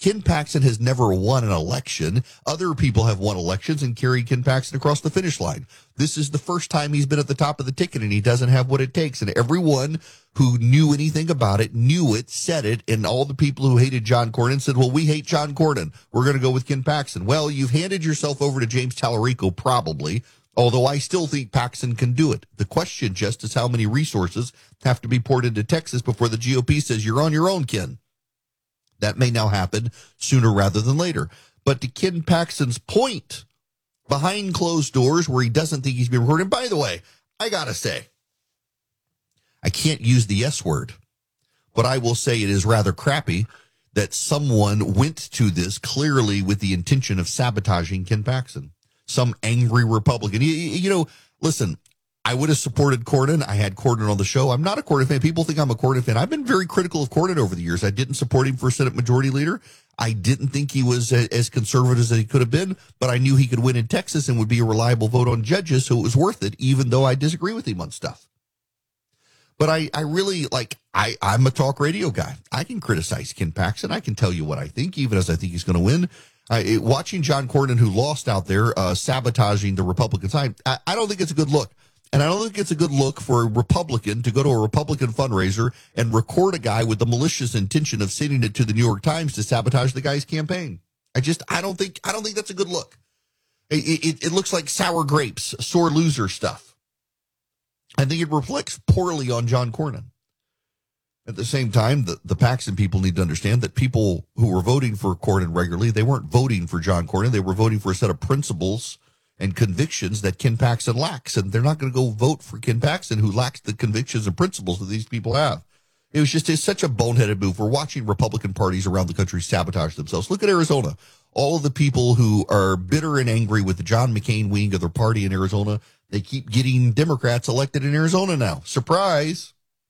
Ken Paxton has never won an election. Other people have won elections and carried Ken Paxton across the finish line. This is the first time he's been at the top of the ticket, and he doesn't have what it takes. And everyone who knew anything about it knew it, said it, and all the people who hated John Cornyn said, well, we hate John Cornyn. We're going to go with Ken Paxton. Well, you've handed yourself over to James Tallarico, probably, although I still think Paxton can do it. The question just is how many resources have to be poured into Texas before the GOP says, you're on your own, Ken. That may now happen sooner rather than later. But to Ken Paxton's point, behind closed doors where he doesn't think he's being recorded, and by the way, I got to say, I can't use the S word, but I will say it is rather crappy that someone went to this clearly with the intention of sabotaging Ken Paxton. Some angry Republican. You know, listen, I would have supported Cornyn. I had Cornyn on the show. I'm not a Cornyn fan. People think I'm a Cornyn fan. I've been very critical of Cornyn over the years. I didn't support him for Senate Majority Leader. I didn't think he was as conservative as he could have been, but I knew he could win in Texas and would be a reliable vote on judges, so it was worth it, even though I disagree with him on stuff. But I really, I'm a talk radio guy. I can criticize Ken Paxton. I can tell you what I think, even as I think he's going to win. Watching John Cornyn, who lost out there, sabotaging the Republican side, I don't think it's a good look. And I don't think it's a good look for a Republican to go to a Republican fundraiser and record a guy with the malicious intention of sending it to the New York Times to sabotage the guy's campaign. I don't think that's a good look. It looks like sour grapes, sore loser stuff. I think it reflects poorly on John Cornyn. At the same time, the Paxton people need to understand that people who were voting for Cornyn regularly, they weren't voting for John Cornyn. They were voting for a set of principles and convictions that Ken Paxton lacks. And they're not going to go vote for Ken Paxton, who lacks the convictions and principles that these people have. It's such a boneheaded move. We're watching Republican parties around the country sabotage themselves. Look at Arizona. All of the people who are bitter and angry with the John McCain wing of their party in Arizona, they keep getting Democrats elected in Arizona now. Surprise.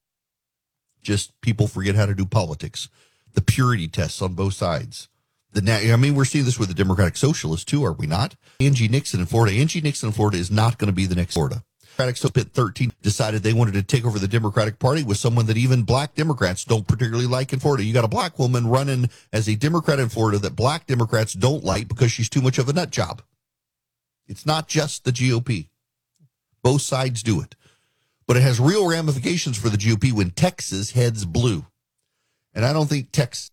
Just people forget how to do politics. The purity tests on both sides. We're seeing this with the Democratic Socialists, too, are we not? Angie Nixon in Florida. Angie Nixon in Florida is not going to be the next Florida. Democratic Socialists 13 decided they wanted to take over the Democratic Party with someone that even black Democrats don't particularly like in Florida. You got a black woman running as a Democrat in Florida that black Democrats don't like because she's too much of a nut job. It's not just the GOP. Both sides do it. But it has real ramifications for the GOP when Texas heads blue. And I don't think Texas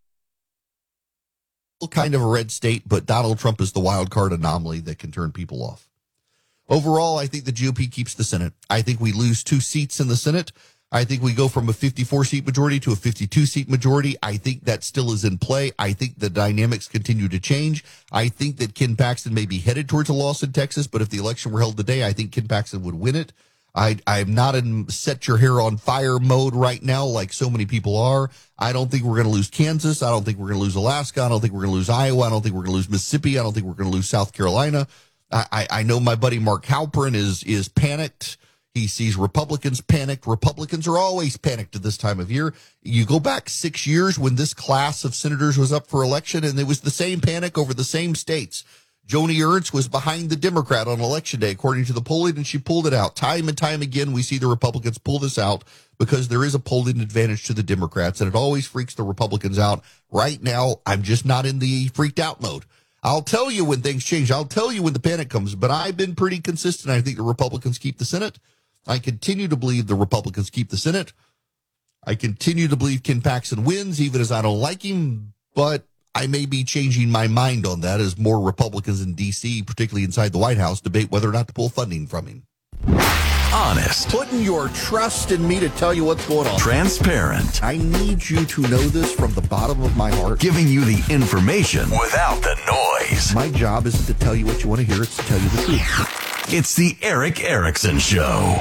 is kind of a red state, but Donald Trump is the wild card anomaly that can turn people off. Overall, I think the GOP keeps the Senate. I think we lose 2 seats in the Senate. I think we go from a 54-seat majority to a 52-seat majority. I think that still is in play. I think the dynamics continue to change. I think that Ken Paxton may be headed towards a loss in Texas, but if the election were held today, I think Ken Paxton would win it. I'm not in set your hair on fire mode right now like so many people are. I don't think we're going to lose Kansas. I don't think we're going to lose Alaska. I don't think we're going to lose Iowa. I don't think we're going to lose Mississippi. I don't think we're going to lose South Carolina. I know my buddy Mark Halperin is panicked. He sees Republicans panicked. Republicans are always panicked at this time of year. You go back 6 years when this class of senators was up for election, and it was the same panic over the same states. Joni Ernst was behind the Democrat on Election Day, according to the polling, and she pulled it out. Time and time again, we see the Republicans pull this out because there is a polling advantage to the Democrats, and it always freaks the Republicans out. Right now, I'm just not in the freaked out mode. I'll tell you when things change. I'll tell you when the panic comes, but I've been pretty consistent. I think the Republicans keep the Senate. I continue to believe the Republicans keep the Senate. I continue to believe Ken Paxton wins, even as I don't like him, but I may be changing my mind on that as more Republicans in D.C., particularly inside the White House, debate whether or not to pull funding from him. Honest. Putting your trust in me to tell you what's going on. Transparent. I need you to know this from the bottom of my heart. Giving you the information without the noise. My job isn't to tell you what you want to hear, it's to tell you the truth. It's the Erick Erickson Show.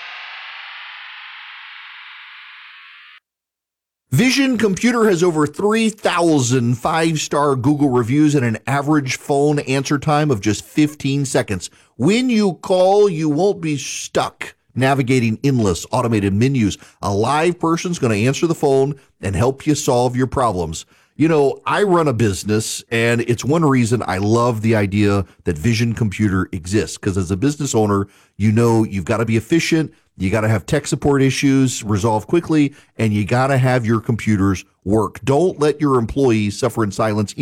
Vision Computer has over 3,000 five-star Google reviews and an average phone answer time of just 15 seconds. When you call, you won't be stuck navigating endless automated menus. A live person's going to answer the phone and help you solve your problems. You know, I run a business, and it's one reason I love the idea that Vision Computer exists, because as a business owner, you know you've got to be efficient, you got to have tech support issues resolved quickly, and you got to have your computers work. Don't let your employees suffer in silence.